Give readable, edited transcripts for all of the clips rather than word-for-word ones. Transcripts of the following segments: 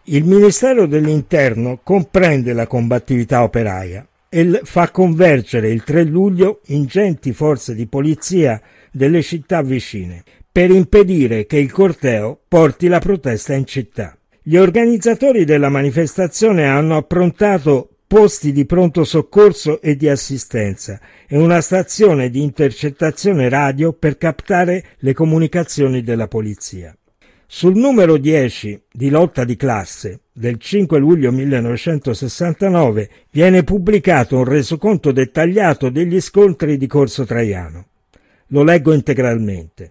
Il Ministero dell'Interno comprende la combattività operaia e fa convergere il 3 luglio ingenti forze di polizia delle città vicine per impedire che il corteo porti la protesta in città. Gli organizzatori della manifestazione hanno approntato posti di pronto soccorso e di assistenza e una stazione di intercettazione radio per captare le comunicazioni della polizia. Sul numero 10 di Lotta di classe del 5 luglio 1969 viene pubblicato un resoconto dettagliato degli scontri di Corso Traiano. Lo leggo integralmente.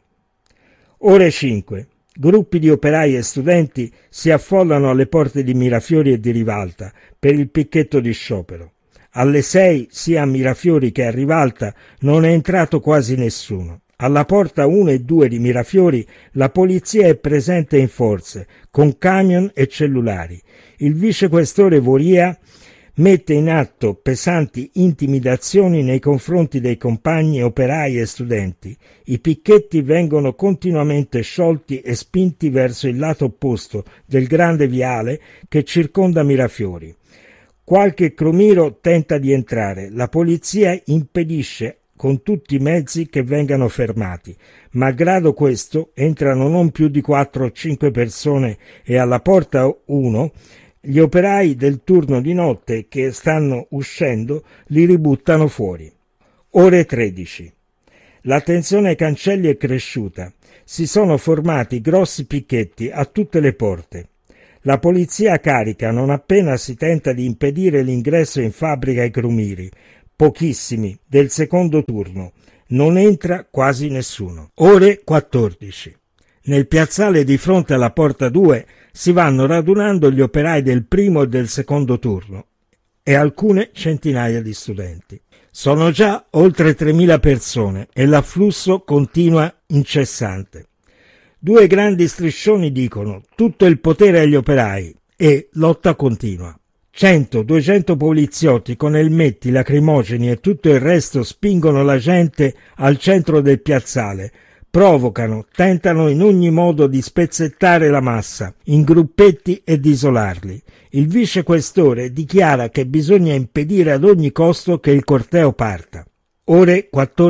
Ore 5. Gruppi di operai e studenti si affollano alle porte di Mirafiori e di Rivalta per il picchetto di sciopero. Alle 6, sia a Mirafiori che a Rivalta, non è entrato quasi nessuno. Alla porta 1 e 2 di Mirafiori la polizia è presente in forze, con camion e cellulari. Il vicequestore Voria mette in atto pesanti intimidazioni nei confronti dei compagni operai e studenti. I picchetti vengono continuamente sciolti e spinti verso il lato opposto del grande viale che circonda Mirafiori. Qualche cromiro tenta di entrare, la polizia impedisce con tutti i mezzi che vengano fermati. Malgrado questo, entrano non più di 4 o 5 persone e alla porta 1 gli operai del turno di notte che stanno uscendo li ributtano fuori. Ore 13. La tensione ai cancelli è cresciuta. Si sono formati grossi picchetti a tutte le porte. La polizia carica non appena si tenta di impedire l'ingresso in fabbrica ai crumiri, pochissimi, del secondo turno. Non entra quasi nessuno. Ore 14. Nel piazzale di fronte alla porta 2 si vanno radunando gli operai del primo e del secondo turno e alcune centinaia di studenti. Sono già oltre 3.000 persone e l'afflusso continua incessante. 2 grandi striscioni dicono tutto il potere agli operai e lotta continua. 100-200 poliziotti con elmetti, lacrimogeni e tutto il resto spingono la gente al centro del piazzale, provocano, tentano in ogni modo di spezzettare la massa in gruppetti e di isolarli. Il vicequestore dichiara che bisogna impedire ad ogni costo che il corteo parta. Ore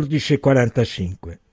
14:45.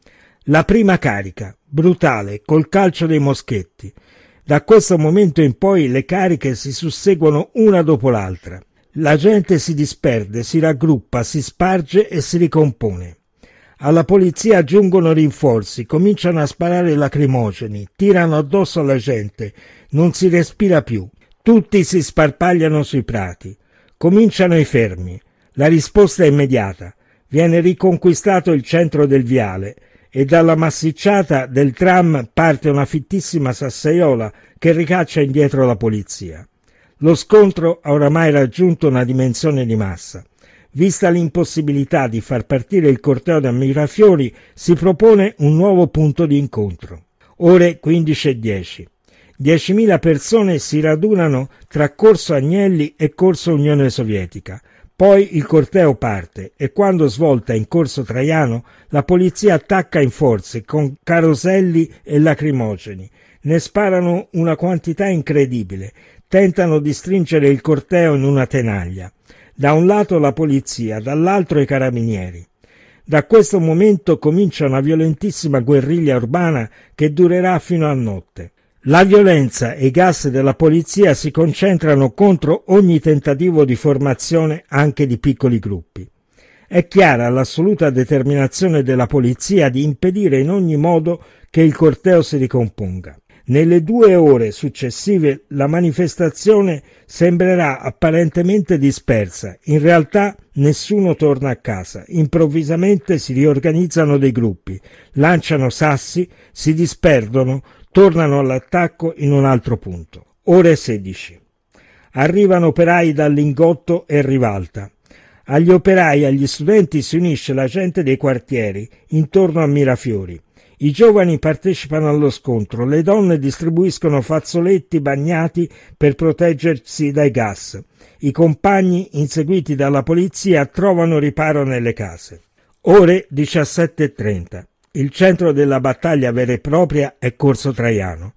La prima carica, brutale, col calcio dei moschetti. Da questo momento in poi le cariche si susseguono una dopo l'altra. La gente si disperde, si raggruppa, si sparge e si ricompone. Alla polizia giungono rinforzi, cominciano a sparare lacrimogeni, tirano addosso alla gente, non si respira più. Tutti si sparpagliano sui prati. Cominciano i fermi. La risposta è immediata. Viene riconquistato il centro del viale e dalla massicciata del tram parte una fittissima sassaiola che ricaccia indietro la polizia. Lo scontro ha oramai raggiunto una dimensione di massa. Vista l'impossibilità di far partire il corteo da Mirafiori, si propone un nuovo punto di incontro. Ore 15:10. 10.000 persone si radunano tra Corso Agnelli e Corso Unione Sovietica. Poi il corteo parte e quando svolta in Corso Traiano la polizia attacca in forze con caroselli e lacrimogeni. Ne sparano una quantità incredibile. Tentano di stringere il corteo in una tenaglia. Da un lato la polizia, dall'altro i carabinieri. Da questo momento comincia una violentissima guerriglia urbana che durerà fino a notte. La violenza e i gas della polizia si concentrano contro ogni tentativo di formazione anche di piccoli gruppi. È chiara l'assoluta determinazione della polizia di impedire in ogni modo che il corteo si ricomponga. Nelle 2 ore successive la manifestazione sembrerà apparentemente dispersa, in realtà nessuno torna a casa, improvvisamente si riorganizzano dei gruppi, lanciano sassi, si disperdono, tornano all'attacco in un altro punto. Ore 16. Arrivano operai da Lingotto e Rivalta. Agli operai e agli studenti si unisce la gente dei quartieri intorno a Mirafiori. I giovani partecipano allo scontro, le donne distribuiscono fazzoletti bagnati per proteggersi dai gas. I compagni, inseguiti dalla polizia, trovano riparo nelle case. Ore 17:30. Il centro della battaglia vera e propria è Corso Traiano.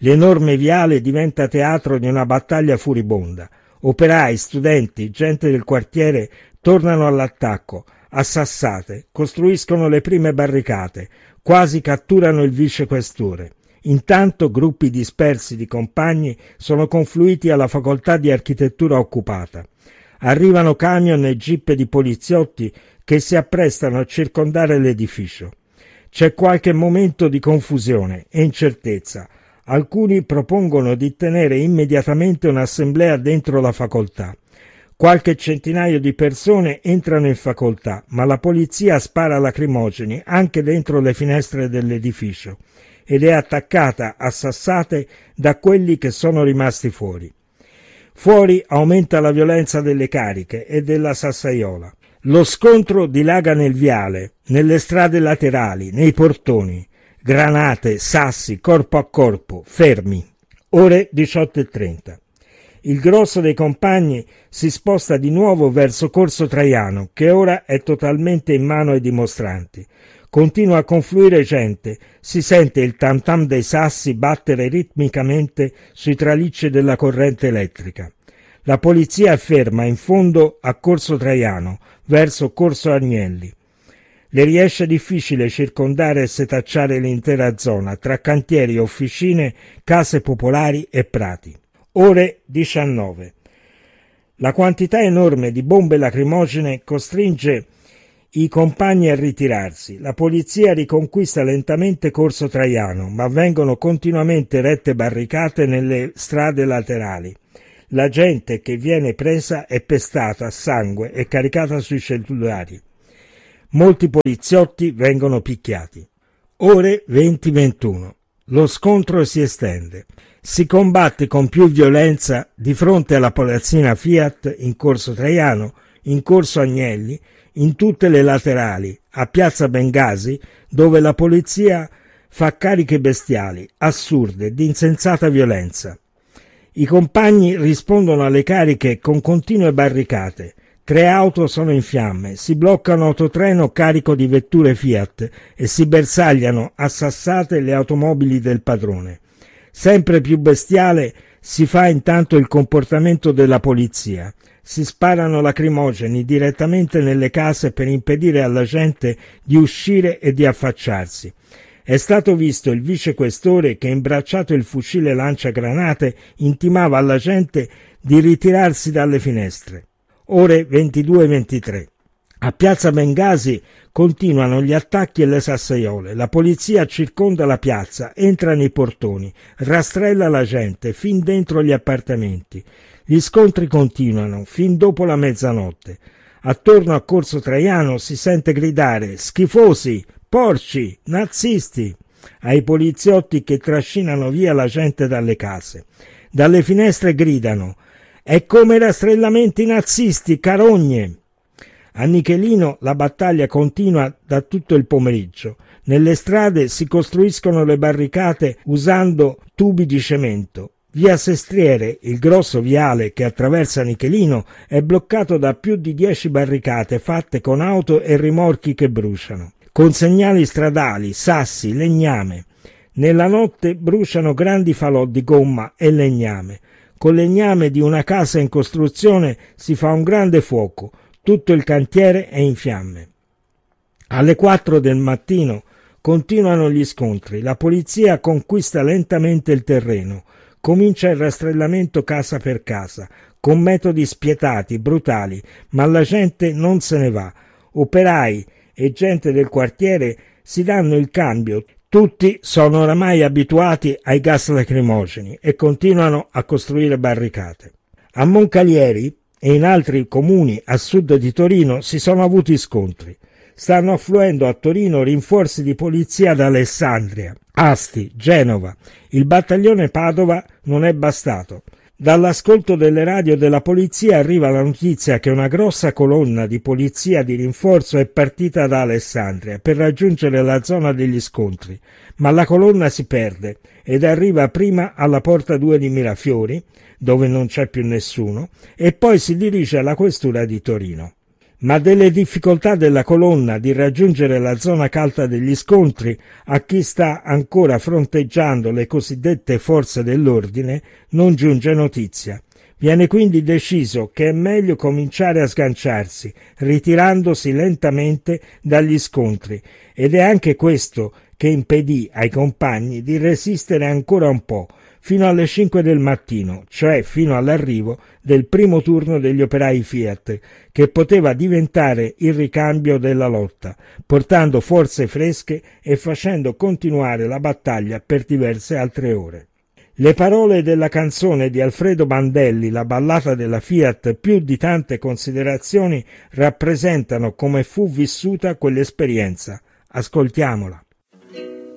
L'enorme viale diventa teatro di una battaglia furibonda. Operai, studenti, gente del quartiere tornano all'attacco, a sassate, costruiscono le prime barricate, quasi catturano il vicequestore. Intanto gruppi dispersi di compagni sono confluiti alla facoltà di architettura occupata. Arrivano camion e jeep di poliziotti che si apprestano a circondare l'edificio. C'è qualche momento di confusione e incertezza. Alcuni propongono di tenere immediatamente un'assemblea dentro la facoltà. Qualche centinaio di persone entrano in facoltà, ma la polizia spara lacrimogeni anche dentro le finestre dell'edificio ed è attaccata a sassate da quelli che sono rimasti fuori. Fuori aumenta la violenza delle cariche e della sassaiola. Lo scontro dilaga nel viale, nelle strade laterali, nei portoni. Granate, sassi, corpo a corpo, fermi. Ore 18:30. Il grosso dei compagni si sposta di nuovo verso Corso Traiano, che ora è totalmente in mano ai dimostranti. Continua a confluire gente, si sente il tam tam dei sassi battere ritmicamente sui tralicci della corrente elettrica. La polizia è ferma in fondo a Corso Traiano, verso Corso Agnelli. Le riesce difficile circondare e setacciare l'intera zona, tra cantieri, officine, case popolari e prati. Ore 19. La quantità enorme di bombe lacrimogene costringe i compagni a ritirarsi. La polizia riconquista lentamente Corso Traiano, ma vengono continuamente erette barricate nelle strade laterali. La gente che viene presa è pestata a sangue e caricata sui cellulari. Molti poliziotti vengono picchiati. Ore 20-21. Lo scontro si estende. Si combatte con più violenza di fronte alla palazzina Fiat in Corso Traiano, in Corso Agnelli, in tutte le laterali, a Piazza Bengasi, dove la polizia fa cariche bestiali, assurde, di insensata violenza. I compagni rispondono alle cariche con continue barricate. 3 auto sono in fiamme, si blocca un autotreno carico di vetture Fiat e si bersagliano a sassate le automobili del padrone. Sempre più bestiale si fa intanto il comportamento della polizia. Si sparano lacrimogeni direttamente nelle case per impedire alla gente di uscire e di affacciarsi. È stato visto il vicequestore che, imbracciato il fucile lanciagranate, intimava alla gente di ritirarsi dalle finestre. Ore 22-23. A Piazza Bengasi continuano gli attacchi e le sassaiole. La polizia circonda la piazza, entra nei portoni, rastrella la gente fin dentro gli appartamenti. Gli scontri continuano fin dopo la mezzanotte. Attorno a Corso Traiano si sente gridare «Schifosi! Porci! Nazisti!» ai poliziotti che trascinano via la gente dalle case. Dalle finestre gridano «È come rastrellamenti nazisti, carogne!» A Nichelino la battaglia continua da tutto il pomeriggio. Nelle strade si costruiscono le barricate usando tubi di cemento. Via Sestriere, il grosso viale che attraversa Nichelino, è bloccato da più di 10 barricate fatte con auto e rimorchi che bruciano. Con segnali stradali, sassi, legname. Nella notte bruciano grandi falò di gomma e legname. Col legname di una casa in costruzione si fa un grande fuoco. Tutto il cantiere è in fiamme. Alle 4 del mattino continuano gli scontri. La polizia conquista lentamente il terreno. Comincia il rastrellamento casa per casa, con metodi spietati, brutali, ma la gente non se ne va. Operai e gente del quartiere si danno il cambio. Tutti sono oramai abituati ai gas lacrimogeni e continuano a costruire barricate. A Moncalieri e in altri comuni a sud di Torino si sono avuti scontri. Stanno affluendo a Torino rinforzi di polizia da Alessandria, Asti, Genova. Il battaglione Padova non è bastato. Dall'ascolto delle radio della polizia arriva la notizia che una grossa colonna di polizia di rinforzo è partita da Alessandria per raggiungere la zona degli scontri, ma la colonna si perde ed arriva prima alla Porta 2 di Mirafiori, dove non c'è più nessuno, e poi si dirige alla questura di Torino. Ma delle difficoltà della colonna di raggiungere la zona calda degli scontri, a chi sta ancora fronteggiando le cosiddette forze dell'ordine non giunge notizia. Viene quindi deciso che è meglio cominciare a sganciarsi, ritirandosi lentamente dagli scontri, ed è anche questo che impedì ai compagni di resistere ancora un po', fino alle 5 del mattino, cioè fino all'arrivo del primo turno degli operai Fiat, che poteva diventare il ricambio della lotta, portando forze fresche e facendo continuare la battaglia per diverse altre ore. Le parole della canzone di Alfredo Bandelli, La ballata della Fiat, più di tante considerazioni, rappresentano come fu vissuta quell'esperienza. Ascoltiamola.